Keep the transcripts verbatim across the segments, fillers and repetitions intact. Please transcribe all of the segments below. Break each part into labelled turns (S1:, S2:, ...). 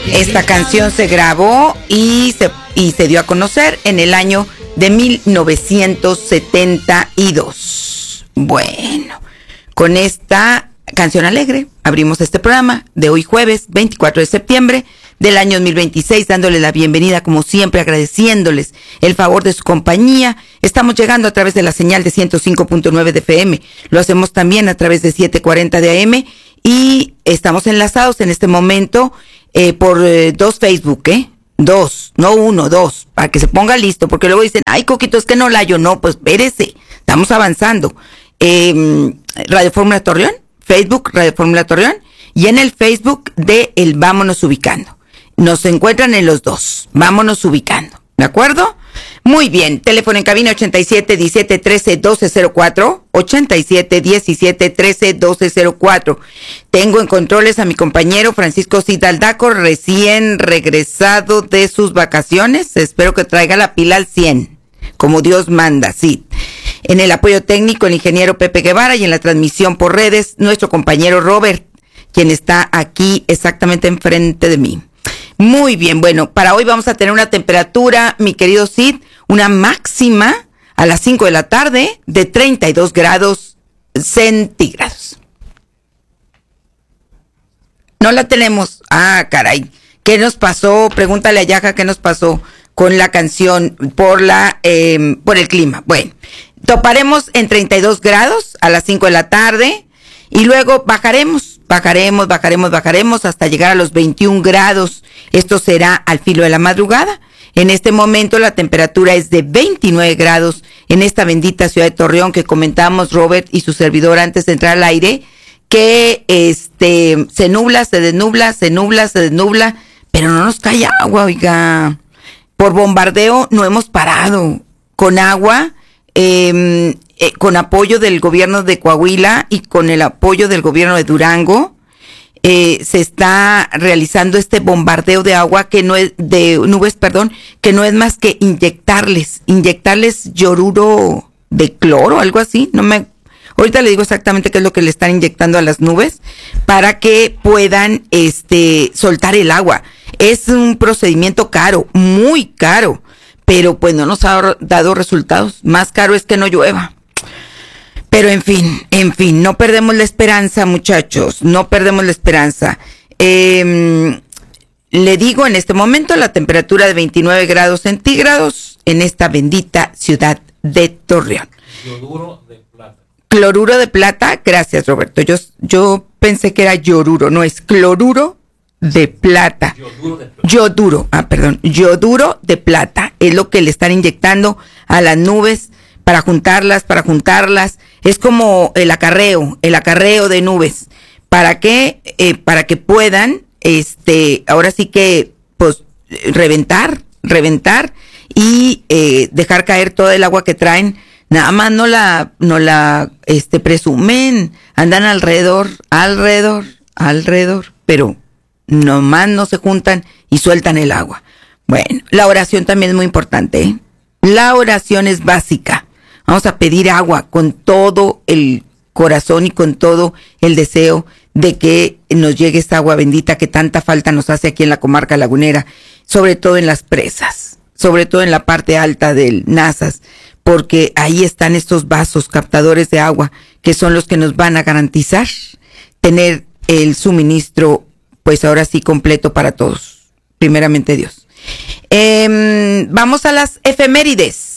S1: Esta canción se grabó y se, y se dio a conocer en el año de mil novecientos setenta y dos. Bueno, con esta canción alegre abrimos este programa de hoy jueves veinticuatro de septiembre del año dos mil veintiséis, dándole la bienvenida como siempre, agradeciéndoles el favor de su compañía. Estamos llegando a través de la señal de ciento cinco punto nueve de F M, lo hacemos también a través de setecientos cuarenta de A M y estamos enlazados en este momento eh, por eh, dos Facebook, ¿eh? Dos, no uno, dos, para que se ponga listo, porque luego dicen, ay, Coquito, es que no la yo, no, pues espérese, estamos avanzando. Eh, Radio Fórmula Torreón, Facebook Radio Fórmula Torreón, y en el Facebook de el Vámonos Ubicando. Nos encuentran en los dos, Vámonos Ubicando, ¿de acuerdo? Muy bien, teléfono en cabina ochenta y siete, diecisiete, trece, doce cero cuatro, ochenta y siete, diecisiete, trece, doce cero cuatro. Tengo en controles a mi compañero Francisco Cidaldaco, recién regresado de sus vacaciones. Espero que traiga la pila al cien, como Dios manda, sí. En el apoyo técnico, el ingeniero Pepe Guevara, y en la transmisión por redes, nuestro compañero Robert, quien está aquí exactamente enfrente de mí. Muy bien, bueno, para hoy vamos a tener una temperatura, mi querido Cid, una máxima a las cinco de la tarde de treinta y dos grados centígrados. No la tenemos. Ah, caray. ¿Qué nos pasó? Pregúntale a Yaja qué nos pasó con la canción por la eh, por el clima. Bueno, toparemos en treinta y dos grados a las cinco de la tarde y luego bajaremos, bajaremos, bajaremos, bajaremos hasta llegar a los veintiún grados. Esto será al filo de la madrugada. En este momento la temperatura es de veintinueve grados en esta bendita ciudad de Torreón que comentamos Robert y su servidor antes de entrar al aire, que este se nubla, se desnubla, se nubla, se desnubla, pero no nos cae agua, oiga. Por bombardeo no hemos parado. Con agua, eh, eh, con apoyo del gobierno de Coahuila y con el apoyo del gobierno de Durango, Eh, se está realizando este bombardeo de agua que no es de nubes, perdón, que no es más que inyectarles, inyectarles yoruro de cloro, algo así, no me, ahorita le digo exactamente qué es lo que le están inyectando a las nubes para que puedan, este, soltar el agua. Es un procedimiento caro, muy caro, pero pues no nos ha dado resultados. Más caro es que no llueva. Pero en fin, en fin, no perdemos la esperanza, muchachos, no perdemos la esperanza. Eh, le digo en este momento la temperatura de veintinueve grados centígrados en esta bendita ciudad de Torreón.
S2: Cloruro de plata.
S1: Cloruro de plata, gracias Roberto. Yo, yo pensé que era yoruro, no es cloruro de plata. Yoduro de plata. Yoduro, ah, perdón, yoduro de plata. Es lo que le están inyectando a las nubes para juntarlas, para juntarlas. Es como el acarreo, el acarreo de nubes. ¿Para qué? Eh, para que puedan, este, ahora sí que, pues, reventar, reventar y eh, dejar caer toda el agua que traen. Nada más no la, no la, este, presumen. Andan alrededor, alrededor, alrededor, pero nomás no se juntan y sueltan el agua. Bueno, la oración también es muy importante, ¿eh? La oración es básica. Vamos a pedir agua con todo el corazón y con todo el deseo de que nos llegue esta agua bendita que tanta falta nos hace aquí en la comarca lagunera, sobre todo en las presas, sobre todo en la parte alta del Nazas, porque ahí están estos vasos captadores de agua que son los que nos van a garantizar tener el suministro, pues ahora sí completo para todos, primeramente Dios. Eh, vamos a las efemérides.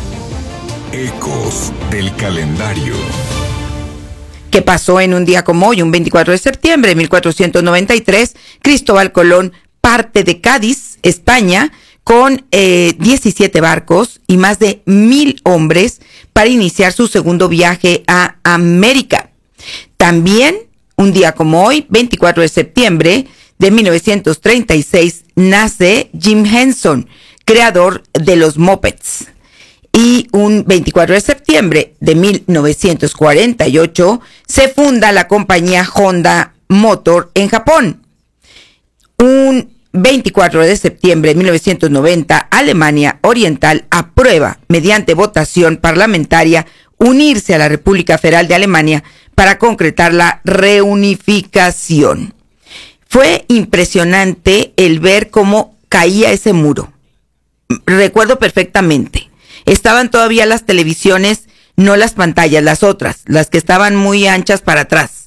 S3: Ecos del calendario.
S1: ¿Qué pasó en un día como hoy, un veinticuatro de septiembre de mil cuatrocientos noventa y tres? Cristóbal Colón parte de Cádiz, España, con eh, diecisiete barcos y más de mil hombres para iniciar su segundo viaje a América. También, un día como hoy, veinticuatro de septiembre de mil novecientos treinta y seis, nace Jim Henson, creador de los Muppets. Y un veinticuatro de septiembre de mil novecientos cuarenta y ocho se funda la compañía Honda Motor en Japón. Un veinticuatro de septiembre de mil novecientos noventa, Alemania Oriental aprueba mediante votación parlamentaria unirse a la República Federal de Alemania para concretar la reunificación. Fue impresionante el ver cómo caía ese muro. Recuerdo perfectamente. Estaban todavía las televisiones, no las pantallas, las otras, las que estaban muy anchas para atrás.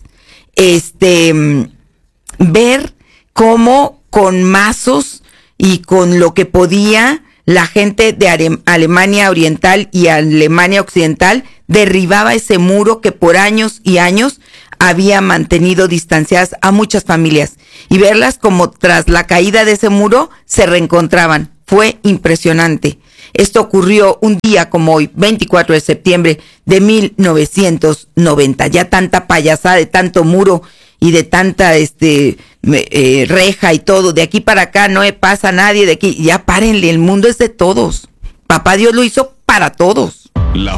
S1: Este, ver cómo con mazos y con lo que podía, la gente de Ale- Alemania Oriental y Alemania Occidental derribaba ese muro que por años y años había mantenido distanciadas a muchas familias, y verlas como tras la caída de ese muro se reencontraban. Fue impresionante. Esto ocurrió un día como hoy, veinticuatro de septiembre de mil novecientos noventa. Ya tanta payasada de tanto muro y de tanta este eh, reja y todo. De aquí para acá no pasa nadie de aquí. Ya párenle, el mundo es de todos. Papá Dios lo hizo para todos. La...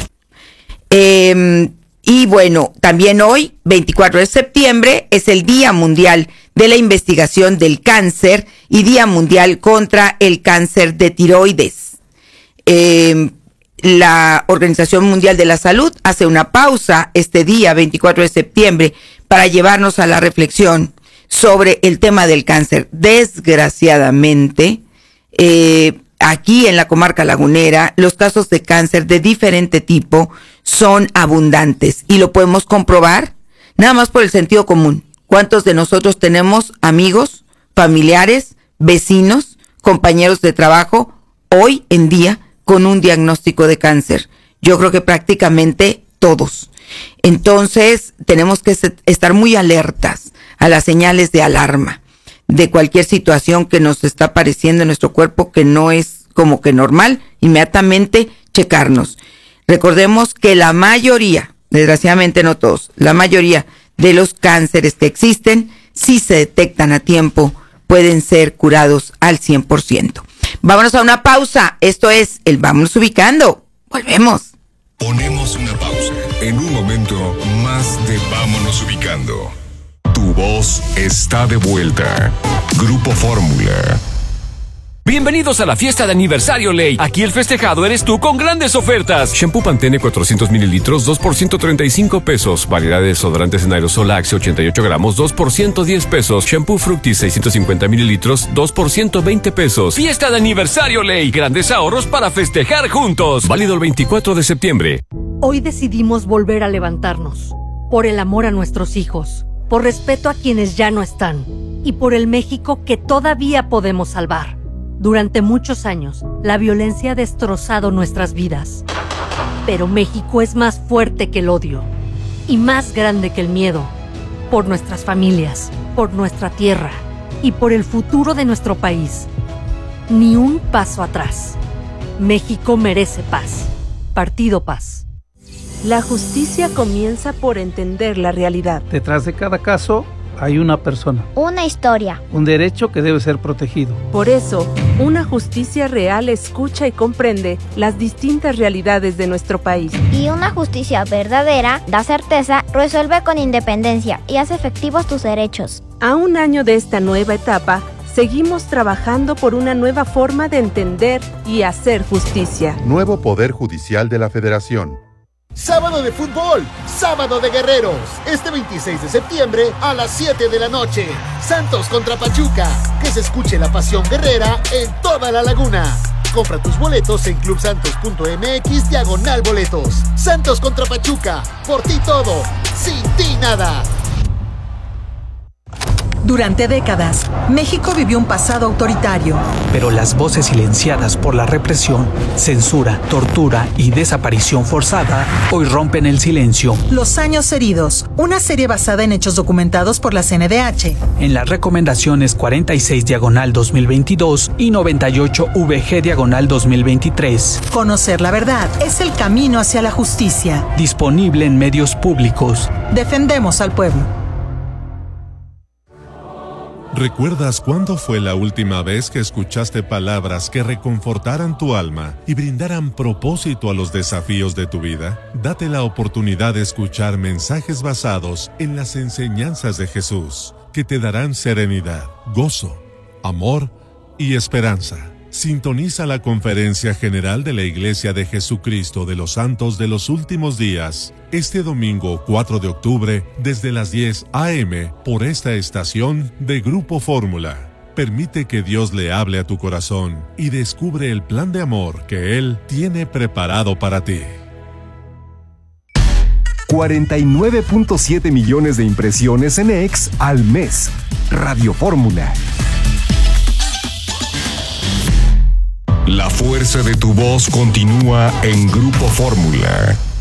S1: Eh, y bueno, también hoy, veinticuatro de septiembre, es el Día Mundial de la Investigación del Cáncer y Día Mundial contra el Cáncer de Tiroides. Eh, la Organización Mundial de la Salud hace una pausa este día, veinticuatro de septiembre, para llevarnos a la reflexión sobre el tema del cáncer. Desgraciadamente, eh, aquí en la comarca lagunera, los casos de cáncer de diferente tipo son abundantes y lo podemos comprobar nada más por el sentido común. ¿Cuántos de nosotros tenemos amigos, familiares, vecinos, compañeros de trabajo hoy en día con un diagnóstico de cáncer? Yo creo que prácticamente todos. Entonces, tenemos que estar muy alertas a las señales de alarma de cualquier situación que nos está apareciendo en nuestro cuerpo que no es como que normal, inmediatamente checarnos. Recordemos que la mayoría, desgraciadamente no todos, la mayoría de los cánceres que existen, si se detectan a tiempo, pueden ser curados al cien por ciento. Vámonos a una pausa. Esto es el Vámonos Ubicando. Volvemos.
S2: Ponemos una pausa. En un momento más de Vámonos Ubicando. Tu voz está de vuelta. Grupo Fórmula.
S3: Bienvenidos a la fiesta de aniversario Ley. Aquí el festejado eres tú con grandes ofertas. Shampoo Pantene cuatrocientos mililitros, dos por ciento treinta y cinco pesos. Variedad de desodorantes en aerosol Axe ochenta y ocho gramos, dos por ciento diez pesos. Shampoo Fructis seiscientos cincuenta mililitros, dos por ciento veinte pesos. Fiesta de aniversario Ley. Grandes ahorros para festejar juntos. Válido el veinticuatro de septiembre.
S4: Hoy decidimos volver a levantarnos. Por el amor a nuestros hijos. Por respeto a quienes ya no están. Y por el México que todavía podemos salvar. Durante muchos años, la violencia ha destrozado nuestras vidas. Pero México es más fuerte que el odio y más grande que el miedo. Por nuestras familias, por nuestra tierra y por el futuro de nuestro país. Ni un paso atrás. México merece paz. Partido Paz.
S5: La justicia comienza por entender la realidad.
S6: Detrás de cada caso hay una persona.
S7: Una historia.
S6: Un derecho que debe ser protegido.
S5: Por eso, una justicia real escucha y comprende las distintas realidades de nuestro país.
S7: Y una justicia verdadera da certeza, resuelve con independencia y hace efectivos tus derechos.
S5: A un año de esta nueva etapa, seguimos trabajando por una nueva forma de entender y hacer justicia.
S8: Nuevo Poder Judicial de la Federación.
S9: Sábado de fútbol, sábado de guerreros, este veintiséis de septiembre a las siete de la noche. Santos contra Pachuca, que se escuche la pasión guerrera en toda la laguna. Compra tus boletos en clubsantos.mx diagonal boletos. Santos contra Pachuca, por ti todo, sin ti nada.
S10: Durante décadas, México vivió un pasado autoritario.
S11: Pero las voces silenciadas por la represión, censura, tortura y desaparición forzada hoy rompen el silencio.
S10: Los años heridos, una serie basada en hechos documentados por la C N D H.
S11: En las recomendaciones cuarenta y seis diagonal dos mil veintidós y noventa y ocho V G diagonal dos mil veintitrés.
S10: Conocer la verdad es el camino hacia la justicia.
S11: Disponible en medios públicos.
S10: Defendemos al pueblo.
S12: ¿Recuerdas cuándo fue la última vez que escuchaste palabras que reconfortaran tu alma y brindaran propósito a los desafíos de tu vida? Date la oportunidad de escuchar mensajes basados en las enseñanzas de Jesús, que te darán serenidad, gozo, amor y esperanza. Sintoniza la Conferencia General de la Iglesia de Jesucristo de los Santos de los Últimos Días, este domingo cuatro de octubre, desde las diez a eme, por esta estación de Grupo Fórmula. Permite que Dios le hable a tu corazón y descubre el plan de amor que Él tiene preparado para ti.
S13: cuarenta y nueve punto siete millones de impresiones en X al mes. Radio Fórmula.
S2: La fuerza de tu voz continúa en Grupo Fórmula.